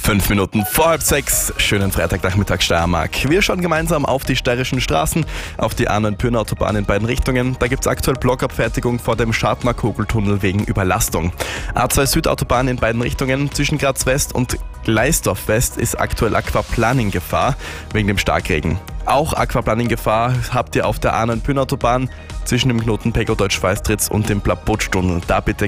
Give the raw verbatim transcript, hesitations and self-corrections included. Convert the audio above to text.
Fünf Minuten vor halb sechs, schönen Freitagnachmittag Steiermark. Wir schauen gemeinsam auf die steirischen Straßen, auf die A neun Pirna-Autobahn in beiden Richtungen. Da gibt es aktuell Blockabfertigung vor dem Schadmark-Kogeltunnel wegen Überlastung. A zwei Südautobahn in beiden Richtungen zwischen Graz West und Gleisdorf West ist aktuell Aquaplaning-Gefahr wegen dem Starkregen. Auch Aquaplaning-Gefahr habt ihr auf der A neun Pirna-Autobahn zwischen dem Knoten Pegodeutsch-Feistritz und dem Plaputsch-Tunnel. Da bitte